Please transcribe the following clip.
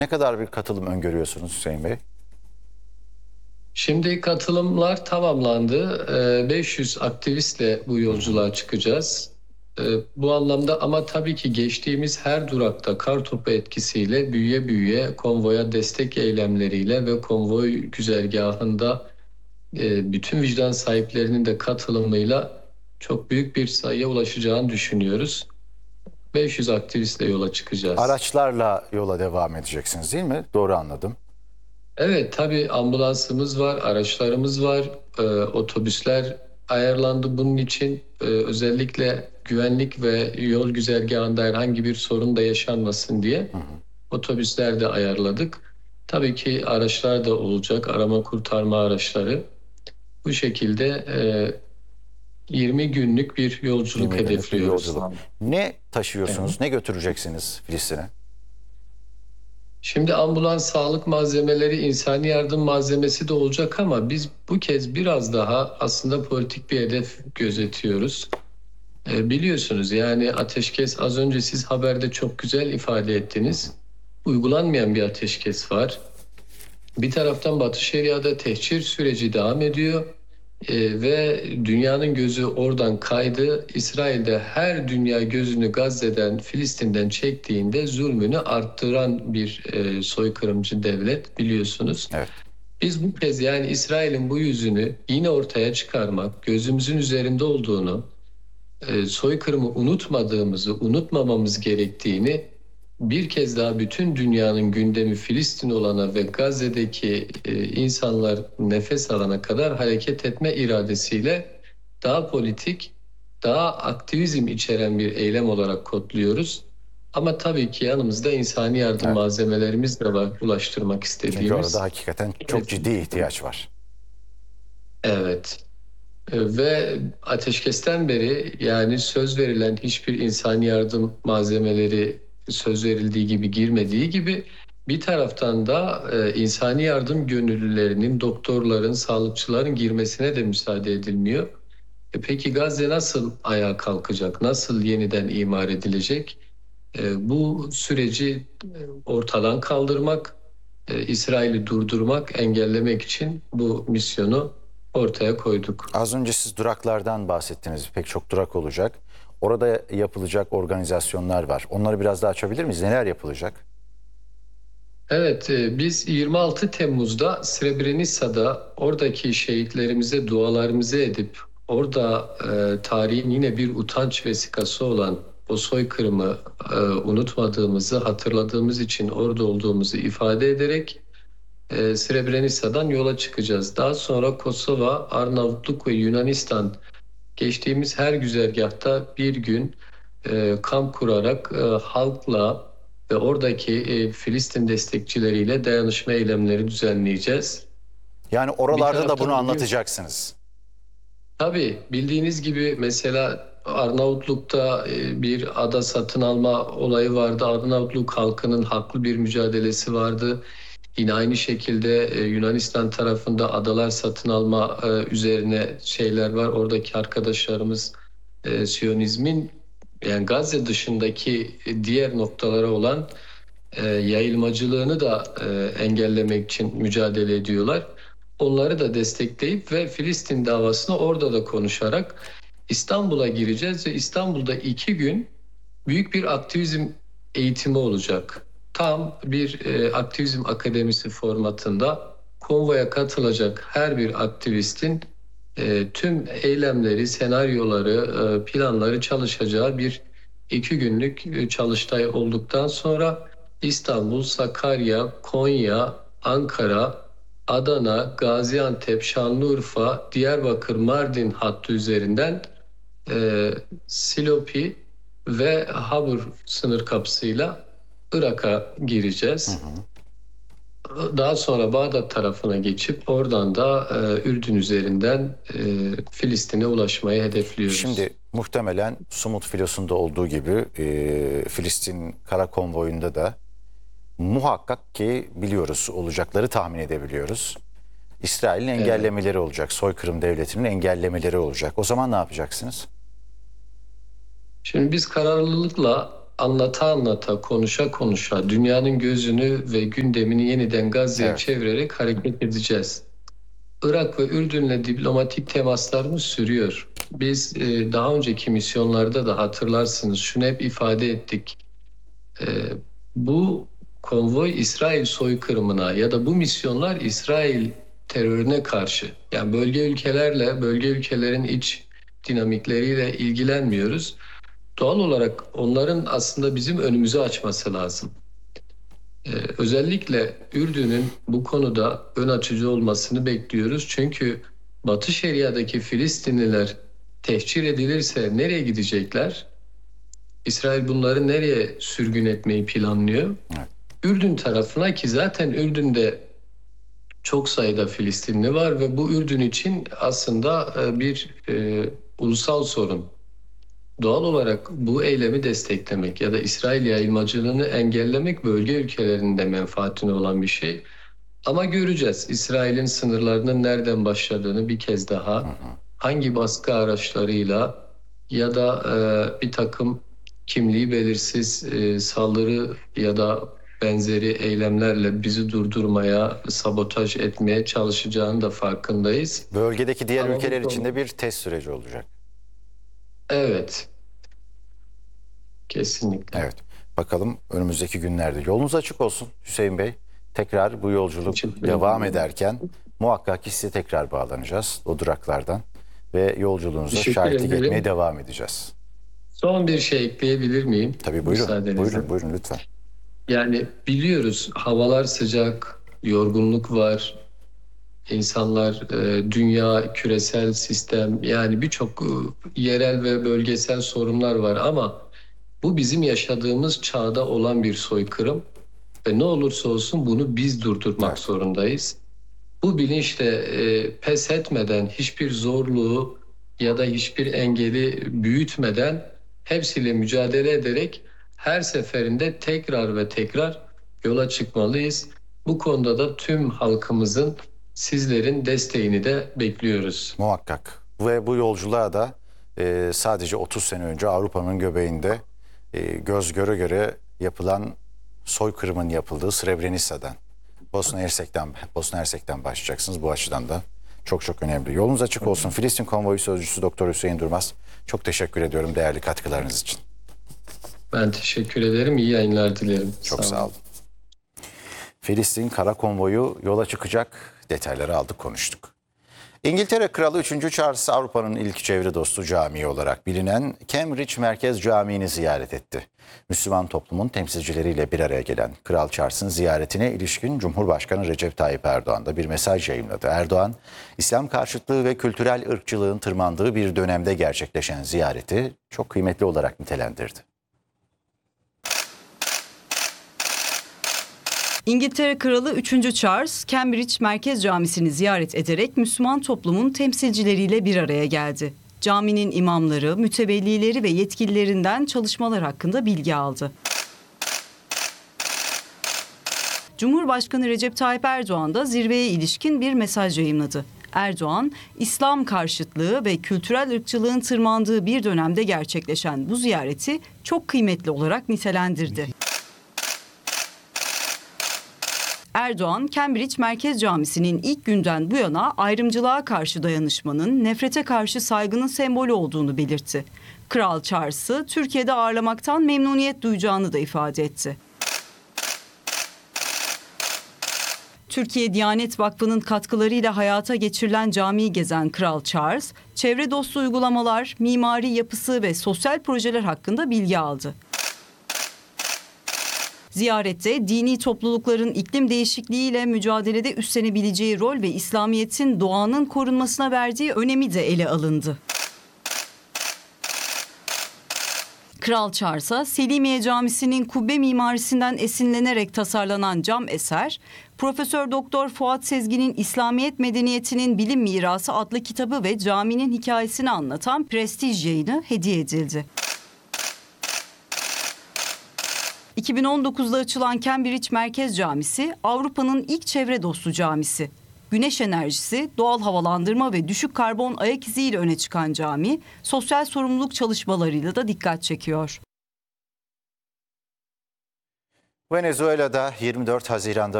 Ne kadar bir katılım öngörüyorsunuz Hüseyin Bey? Şimdi katılımlar tamamlandı. 500 aktivistle bu yolculuğa çıkacağız. Bu anlamda ama tabii ki geçtiğimiz her durakta kartopu etkisiyle büyüye büyüye konvoya destek eylemleriyle ve konvoy güzergahında bütün vicdan sahiplerinin de katılımıyla çok büyük bir sayıya ulaşacağını düşünüyoruz. 500 aktivistle yola çıkacağız. Araçlarla yola devam edeceksiniz değil mi? Doğru anladım. Evet, tabii ambulansımız var, araçlarımız var, otobüsler ayarlandı bunun için. Özellikle güvenlik ve yol güzergahında herhangi bir sorun da yaşanmasın diye otobüsler de ayarladık. Tabii ki araçlar da olacak, arama kurtarma araçları. Bu şekilde 20 günlük bir yolculuk 20 günlük bir hedefliyoruz. yolculuk. Ne Evet. taşıyorsunuz, ne götüreceksiniz Filistin'e? Şimdi ambulans, sağlık malzemeleri, insani yardım malzemesi de olacak ama biz bu kez biraz daha aslında politik bir hedef gözetiyoruz. Biliyorsunuz yani ateşkes az önce siz haberde çok güzel ifade ettiniz. Uygulanmayan bir ateşkes var. Bir taraftan Batı Şeria'da tehcir süreci devam ediyor. Ve dünyanın gözü oradan kaydı. İsrail'de her dünya gözünü Gazze'den, Filistin'den çektiğinde zulmünü arttıran bir soykırımcı devlet biliyorsunuz. Evet. Biz bu kez yani İsrail'in bu yüzünü yine ortaya çıkarmak, gözümüzün üzerinde olduğunu, soykırımı unutmadığımızı, unutmamamız gerektiğini bir kez daha bütün dünyanın gündemi Filistin olana ve Gazze'deki insanlar nefes alana kadar hareket etme iradesiyle daha politik, daha aktivizm içeren bir eylem olarak kodluyoruz. Ama tabii ki yanımızda insani yardım Evet. malzemelerimiz de var ulaştırmak Çünkü orada istediğimiz. hakikaten çok ciddi ihtiyaç var. Evet. Ve ateşkesten beri yani söz verilen hiçbir insani yardım malzemeleri söz verildiği gibi girmediği gibi bir taraftan da insani yardım gönüllülerinin, doktorların, sağlıkçıların girmesine de müsaade edilmiyor. Peki Gazze nasıl ayağa kalkacak? Nasıl yeniden imar edilecek? Bu süreci ortadan kaldırmak, İsrail'i durdurmak, engellemek için bu misyonu ortaya koyduk. Az önce siz duraklardan bahsettiniz. Pek çok durak olacak. Orada yapılacak organizasyonlar var. Onları biraz daha açabilir miyiz? Neler yapılacak? Evet, biz 26 Temmuz'da Srebrenica'da oradaki şehitlerimize dualarımızı edip orada tarihin yine bir utanç vesikası olan o soykırımı unutmadığımızı, hatırladığımız için orada olduğumuzu ifade ederek Srebrenica'dan yola çıkacağız. Daha sonra Kosova, Arnavutluk ve Yunanistan geçtiğimiz her güzergahta bir gün kamp kurarak halkla ve oradaki Filistin destekçileriyle dayanışma eylemleri düzenleyeceğiz. Yani Bir oralarda da bunu taraftan anlatacaksınız. tabii bildiğiniz gibi mesela Arnavutluk'ta bir ada satın alma olayı vardı. Arnavutluk halkının haklı bir mücadelesi vardı. Yine aynı şekilde Yunanistan tarafında adalar satın alma üzerine şeyler var. Oradaki arkadaşlarımız Siyonizmin yani Gazze dışındaki diğer noktalara olan yayılmacılığını da engellemek için mücadele ediyorlar. Onları da destekleyip ve Filistin davasını orada da konuşarak İstanbul'a gireceğiz ve İstanbul'da 2 gün büyük bir aktivizm eğitimi olacak. Tam bir aktivizm akademisi formatında konvoya katılacak her bir aktivistin tüm eylemleri, senaryoları, planları çalışacağı bir 2 günlük çalıştay olduktan sonra İstanbul, Sakarya, Konya, Ankara, Adana, Gaziantep, Şanlıurfa, Diyarbakır, Mardin hattı üzerinden Silopi ve Habur sınır kapısıyla Irak'a gireceğiz. Daha sonra Bağdat tarafına geçip oradan da Ürdün üzerinden Filistin'e ulaşmayı hedefliyoruz. Şimdi muhtemelen Sumut filosunda olduğu gibi Filistin kara konvoyunda da muhakkak ki biliyoruz, olacakları tahmin edebiliyoruz. İsrail'in engellemeleri olacak, soykırım devletinin engellemeleri olacak. O zaman ne yapacaksınız? Şimdi biz kararlılıkla anlata konuşa konuşa dünyanın gözünü ve gündemini yeniden Gazze'ye Evet. çevirerek hareket edeceğiz. Irak ve Ürdün'le diplomatik temaslarımız sürüyor. Biz daha önceki misyonlarda da hatırlarsınız şunu hep ifade ettik. E, Bu konvoy İsrail soykırımına ya da bu misyonlar İsrail terörüne karşı. Yani bölge ülkelerin iç dinamikleriyle ilgilenmiyoruz. Doğal olarak onların aslında bizim önümüzü açması lazım. Özellikle Ürdün'ün bu konuda ön açıcı olmasını bekliyoruz. Çünkü Batı Şeria'daki Filistinliler tehcir edilirse nereye gidecekler? İsrail bunları nereye sürgün etmeyi planlıyor? Evet. Ürdün tarafına, ki zaten Ürdün'de çok sayıda Filistinli var ve bu Ürdün için aslında bir ulusal sorun. Doğal olarak bu eylemi desteklemek ya da İsrail yayılmacılığını engellemek bölge ülkelerinde menfaatine olan bir şey. Ama göreceğiz İsrail'in sınırlarının nereden başladığını bir kez daha, hangi baskı araçlarıyla ya da bir takım kimliği belirsiz saldırı ya da benzeri eylemlerle bizi durdurmaya, sabotaj etmeye çalışacağını da farkındayız. Bölgedeki diğer Ama ülkeler bu için konu- de bir test süreci olacak. Evet, kesinlikle. Evet. Bakalım önümüzdeki günlerde. Yolunuz açık olsun Hüseyin Bey. Tekrar bu yolculuk Teşekkür devam ederim. ederken muhakkak ki size tekrar bağlanacağız o duraklardan ve yolculuğunuza Teşekkür şahitlik ederim. etmeye devam edeceğiz. Son bir şey ekleyebilir miyim? Tabii buyurun. Müsaadenizle. Buyurun lütfen. Yani biliyoruz havalar sıcak, yorgunluk var. İnsanlar, dünya, küresel sistem, yani birçok yerel ve bölgesel sorunlar var ama bu bizim yaşadığımız çağda olan bir soykırım ve ne olursa olsun bunu biz durdurmak Evet. zorundayız. Bu bilinçle pes etmeden, hiçbir zorluğu ya da hiçbir engeli büyütmeden hepsiyle mücadele ederek her seferinde tekrar ve tekrar yola çıkmalıyız. Bu konuda da tüm halkımızın, sizlerin desteğini de bekliyoruz. Muhakkak. Ve bu yolculuğa da sadece 30 sene önce Avrupa'nın göbeğinde göz göre göre yapılan soykırımın yapıldığı Srebrenica'dan, Bosna Hersek'ten başlayacaksınız. Bu açıdan da çok çok önemli. Yolunuz açık olsun. Filistin Konvoyu Sözcüsü Doktor Hüseyin Durmaz. Çok teşekkür ediyorum değerli katkılarınız için. Ben teşekkür ederim. İyi yayınlar dilerim. Çok sağ olun. Filistin Kara Konvoyu yola çıkacak. Detayları aldık, konuştuk. İngiltere Kralı 3. Charles Avrupa'nın ilk çevre dostu camii olarak bilinen Cambridge Merkez Camii'ni ziyaret etti. Müslüman toplumun temsilcileriyle bir araya gelen Kral Charles'ın ziyaretine ilişkin Cumhurbaşkanı Recep Tayyip Erdoğan da bir mesaj yayımladı. Erdoğan, İslam karşıtlığı ve kültürel ırkçılığın tırmandığı bir dönemde gerçekleşen ziyareti çok kıymetli olarak nitelendirdi. İngiltere Kralı 3. Charles, Cambridge Merkez Camisi'ni ziyaret ederek Müslüman toplumun temsilcileriyle bir araya geldi. Caminin imamları, mütevellileri ve yetkililerinden çalışmalar hakkında bilgi aldı. Cumhurbaşkanı Recep Tayyip Erdoğan da zirveye ilişkin bir mesaj yayımladı. Erdoğan, İslam karşıtlığı ve kültürel ırkçılığın tırmandığı bir dönemde gerçekleşen bu ziyareti çok kıymetli olarak nitelendirdi. Erdoğan, Cambridge Merkez Camisi'nin ilk günden bu yana ayrımcılığa karşı dayanışmanın, nefrete karşı saygının sembolü olduğunu belirtti. Kral Charles'ı Türkiye'de ağırlamaktan memnuniyet duyacağını da ifade etti. Türkiye Diyanet Vakfı'nın katkılarıyla hayata geçirilen camiyi gezen Kral Charles, çevre dostu uygulamalar, mimari yapısı ve sosyal projeler hakkında bilgi aldı. Ziyarette dini toplulukların iklim değişikliğiyle mücadelede üstlenebileceği rol ve İslamiyet'in doğanın korunmasına verdiği önemi de ele alındı. Kral Charles'a Selimiye Camisi'nin kubbe mimarisinden esinlenerek tasarlanan cam eser, Profesör Doktor Fuat Sezgin'in İslamiyet Medeniyeti'nin Bilim Mirası adlı kitabı ve caminin hikayesini anlatan prestij yayını hediye edildi. 2019'da açılan Cambridge Merkez Camisi, Avrupa'nın ilk çevre dostu camisi. Güneş enerjisi, doğal havalandırma ve düşük karbon ayak iziyle öne çıkan cami, sosyal sorumluluk çalışmalarıyla da dikkat çekiyor. Venezuela'da 24 Haziran'da